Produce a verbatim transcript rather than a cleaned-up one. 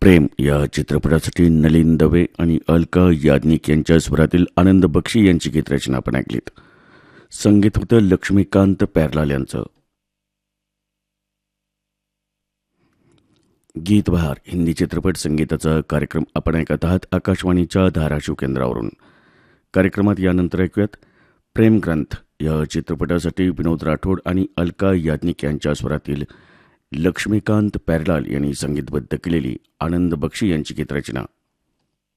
प्रेम या चित्रपटासाठी नलिन दवे आणि अलका याज्ञिक यांच्या स्वरातील आनंद बक्षी यांची गीतरचना आपण ऐकलीत. संगीत होतं लक्ष्मीकांत प्यारलाल यांचं. गीतबहार हिंदी चित्रपट संगीताचा कार्यक्रम आपण ऐकत आहात आकाशवाणीच्या धाराशिव केंद्रावरून. कार्यक्रमात यानंतर ऐकूयात प्रेम ग्रंथ या चित्रपटासाठी विनोद राठोड आणि अलका याज्ञिक यांच्या स्वरातील लक्ष्मीकांत प्यारलाल यांनी संगीतबद्ध केलेली आनंद बक्षी यांची गीतरचना.